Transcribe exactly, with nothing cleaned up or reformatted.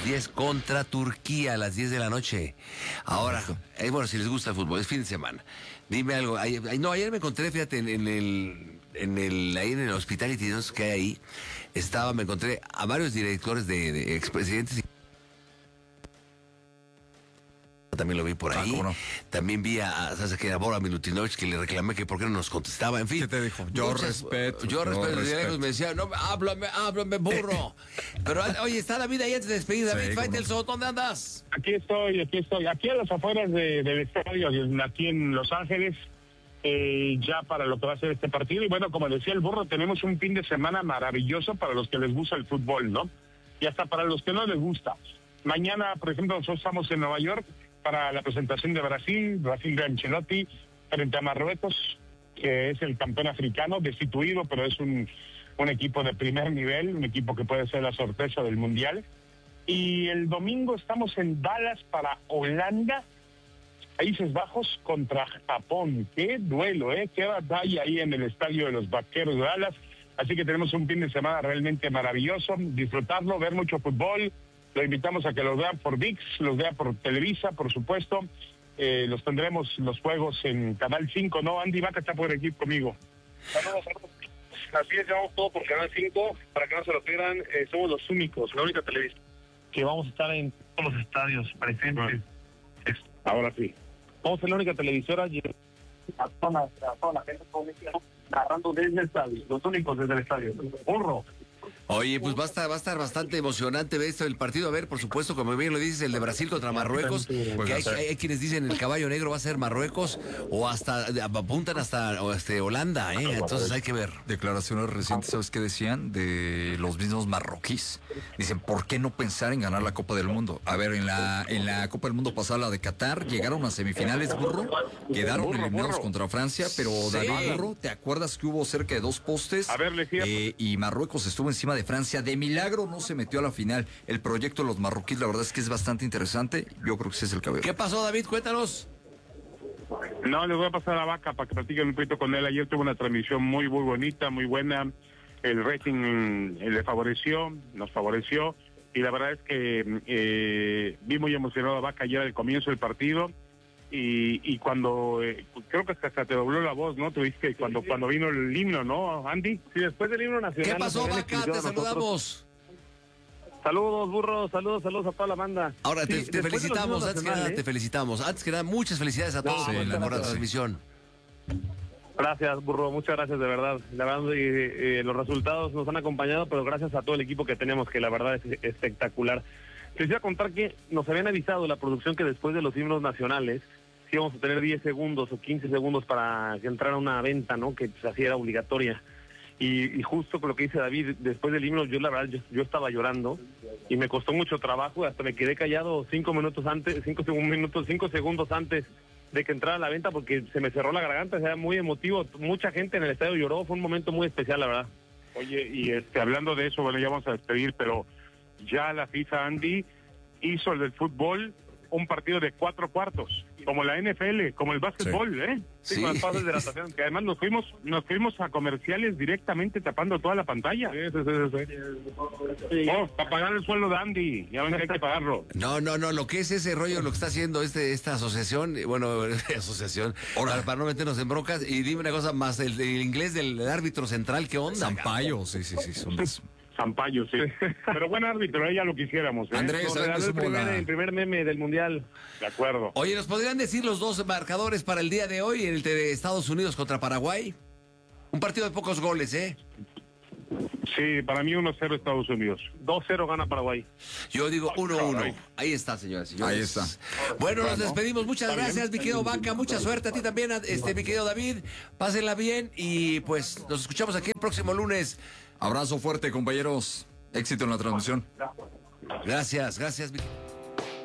diez contra Turquía a las diez de la noche. Ahora, eh, bueno, si les gusta el fútbol, es fin de semana. Dime algo. Ay, ay, no, ayer me encontré, fíjate, en, en el, en el, ahí en el Hospitality, ¿no? Que hay ahí, estaba, me encontré a varios directores de, de expresidentes. También lo vi por ahí. Ah, no. También vi a, ¿sabes qué? A Bora Milutinovich, que le reclamé que por qué no nos contestaba. En fin. ¿Qué te dijo? Yo muchas, respeto. Yo, yo respeto. Desde lejos me decía, no, háblame, háblame, burro. Pero, oye, está David ahí antes de despedir. David, sí, Faitelson, ¿dónde andas? Aquí estoy, aquí estoy. Aquí a las afueras de, del estadio, aquí en Los Ángeles, eh, ya para lo que va a ser este partido. Y bueno, como decía el burro, tenemos un fin de semana maravilloso para los que les gusta el fútbol, ¿no? Y hasta para los que no les gusta. Mañana, por ejemplo, nosotros estamos en Nueva York para la presentación de Brasil, Brasil de Ancelotti, frente a Marruecos, que es el campeón africano, destituido, pero es un, un equipo de primer nivel, un equipo que puede ser la sorpresa del Mundial. Y el domingo estamos en Dallas para Holanda, Países Bajos contra Japón. Qué duelo, ¿eh? Qué batalla ahí en el estadio de los Vaqueros de Dallas. Así que tenemos un fin de semana realmente maravilloso, disfrutarlo, ver mucho fútbol. Lo invitamos a que los vean por ViX, los vean por Televisa, por supuesto. Eh, los tendremos los juegos en Canal cinco, ¿no? Andy Vaca está por aquí conmigo. Saludos, saludos. Así es, llevamos todo por Canal cinco, para que no se lo pierdan. Eh, somos los únicos, la única televisión que vamos a estar en todos los estadios presentes. Ah. Ahora sí. Vamos a ser la única televisora y a toda la, toda la gente narrando desde el estadio, los únicos desde el estadio. Burro. Oye, pues va a estar, va a estar bastante emocionante ver esto del partido. A ver, por supuesto, como bien lo dices, el de Brasil contra Marruecos, que hay, hay, hay quienes dicen el caballo negro va a ser Marruecos, o hasta apuntan hasta o este, Holanda, ¿eh? Entonces hay que ver. Declaraciones recientes, ¿sabes qué decían? De los mismos marroquíes. Dicen, ¿por qué no pensar en ganar la Copa del Mundo? A ver, en la, en la Copa del Mundo pasada, la de Qatar, llegaron a semifinales, burro, quedaron burro, eliminados burro. contra Francia, pero sí. David, burro, ¿te acuerdas que hubo cerca de dos postes? A ver, le eh, y Marruecos estuvo encima de Francia. De milagro no se metió a la final. El proyecto de los marroquíes, la verdad es que es bastante interesante. Yo creo que ese es el cabello. ¿Qué pasó, David? Cuéntanos. No, les voy a pasar a Vaca para que platiquen un poquito con él. Ayer tuvo una transmisión muy, muy bonita, muy buena. El rating eh, le favoreció, nos favoreció. Y la verdad es que eh, vi muy emocionado a Vaca ayer al comienzo del partido. Y, y cuando, eh, creo que hasta te dobló la voz, ¿no? Tuviste cuando, cuando vino el himno, ¿no, Andy? Sí, después del himno nacional. ¿Qué pasó, Vaca? Te saludamos. Saludos, burros, saludos, saludos a toda la banda. Ahora, te, sí, te felicitamos, antes que nada, te felicitamos. Antes que nada, muchas felicidades a todos no, por la transmisión. Gracias, burro, muchas gracias, de verdad. La verdad, eh, eh, los resultados nos han acompañado, pero gracias a todo el equipo que tenemos, que la verdad es espectacular. Les voy a contar que nos habían avisado la producción que después de los himnos nacionales sí íbamos a tener diez segundos o quince segundos para que entrara una venta, ¿no? Que pues, así era obligatoria. Y, y justo con lo que dice David, después del himno, yo la verdad, yo, yo estaba llorando y me costó mucho trabajo, hasta me quedé callado cinco minutos antes, cinco minutos, cinco segundos antes de que entrara la venta porque se me cerró la garganta, o sea, muy emotivo. Mucha gente en el estadio lloró, fue un momento muy especial, la verdad. Oye, y este hablando de eso, bueno, ya vamos a despedir, pero ya la FIFA, Andy, hizo el del fútbol un partido de cuatro cuartos, como la N F L, como el básquetbol, sí. ¿eh? Sí, sí. Con las pases de la estación, que además nos fuimos, nos fuimos a comerciales directamente tapando toda la pantalla. Sí, sí, sí, sí. Oh, para pagar el sueldo de Andy, ya ven que hay que pagarlo. No, no, no, lo que es ese rollo, lo que está haciendo este esta asociación, bueno, asociación, para, para no meternos en broncas, y dime una cosa más, el, el inglés del árbitro central, ¿qué onda? Sampaio, sí, sí, sí, son los... Sampaio, sí. Pero buen árbitro, ella lo quisiéramos. ¿eh? Andrés, no, el, primer, la... el primer meme del Mundial. De acuerdo. Oye, ¿nos podrían decir los dos marcadores para el día de hoy, el de Estados Unidos contra Paraguay? Un partido de pocos goles, ¿eh? Sí, para mí uno cero Estados Unidos. dos cero gana Paraguay. Yo digo uno uno. Ahí está, señoras y señores. Ahí está. Bueno, nos despedimos. Muchas gracias, mi querido Vaca. Mucha suerte a ti también, este, mi querido David. Pásenla bien y pues nos escuchamos aquí el próximo lunes. Abrazo fuerte, compañeros. Éxito en la transmisión. Gracias, gracias.